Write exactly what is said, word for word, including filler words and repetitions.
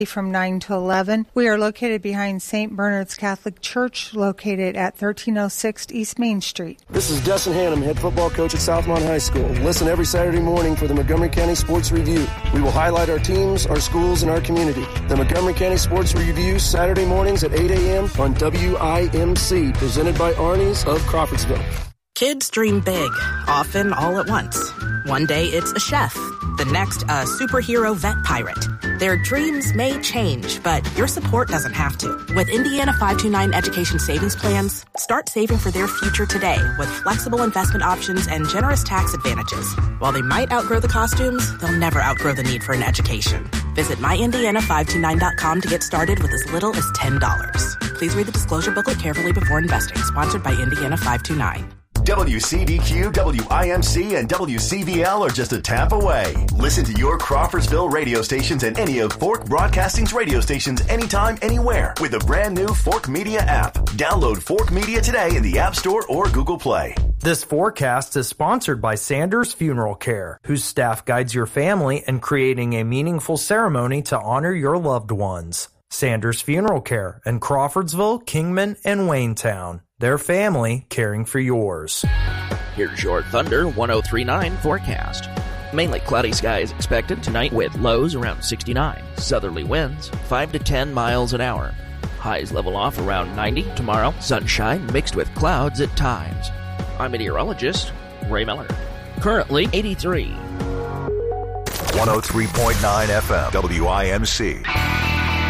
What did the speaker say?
from nine to eleven. We are located behind Saint Bernard's Catholic Church, located at thirteen oh six East Main Street. This is Dustin Hannum, head football coach at Southmont High School. Listen every Saturday morning for the Montgomery County Sports Review. We will highlight our teams, our schools, and our community. The Montgomery County Sports Review, Saturday mornings at eight a.m. on W I M C, presented by Arnie's of Crawfordsville. Kids dream big, often all at once. One day it's a chef, the next a superhero vet pirate. Their dreams may change, but your support doesn't have to. With Indiana five two nine Education Savings Plans, start saving for their future today with flexible investment options and generous tax advantages. While they might outgrow the costumes, they'll never outgrow the need for an education. Visit my indiana five two nine dot com to get started with as little as ten dollars. Please read the disclosure booklet carefully before investing. Sponsored by Indiana five two nine. W C D Q, W I M C, and W C V L are just a tap away. Listen to your Crawfordsville radio stations and any of Fork Broadcasting's radio stations anytime, anywhere with the brand new Fork Media app. Download Fork Media today in the App Store or Google Play. This forecast is sponsored by Sanders Funeral Care, whose staff guides your family in creating a meaningful ceremony to honor your loved ones. Sanders Funeral Care in Crawfordsville, Kingman, and Waynetown. Their family caring for yours. Here's your Thunder one oh three point nine forecast. Mainly cloudy skies expected tonight with lows around sixty-nine. Southerly winds five to ten miles an hour. Highs level off around ninety tomorrow. Sunshine mixed with clouds at times. I'm meteorologist Ray Miller. Currently eighty-three. one oh three point nine F M, W I M C.